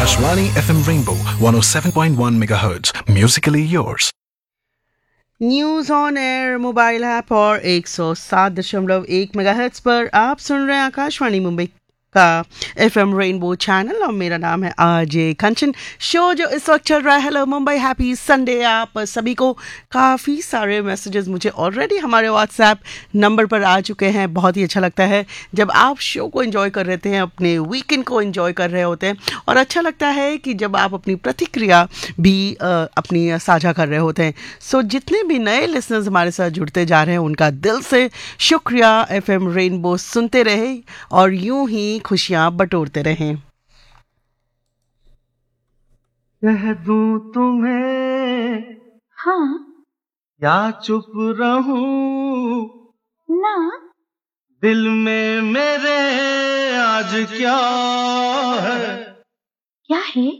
Akashvani FM Rainbow 107.1 MHz. Musically yours. News on air mobile app और 107.1 megahertz पर आप सुन रहे हैं आकाशवाणी मुंबई का एफएम रेनबो चैनल और मेरा नाम है आरजे कंचन। शो जो इस वक्त चल रहा है हेलो मुंबई हैप्पी संडे। आप सभी को काफ़ी सारे मैसेजेस मुझे ऑलरेडी हमारे व्हाट्सएप नंबर पर आ चुके हैं। बहुत ही अच्छा लगता है जब आप शो को एंजॉय कर रहे हैं, अपने वीकेंड को एंजॉय कर रहे होते हैं, और अच्छा लगता है कि जब आप अपनी प्रतिक्रिया भी अपनी साझा कर रहे होते हैं। सो जितने भी नए लिसनर्स हमारे साथ जुड़ते जा रहे हैं उनका दिल से शुक्रिया। एफएम रेनबो सुनते रहे और यूं ही खुशियां बटोरते रहें। कह दूं तुम्हें हाँ या चुप रहूं ना दिल में मेरे आज क्या है क्या है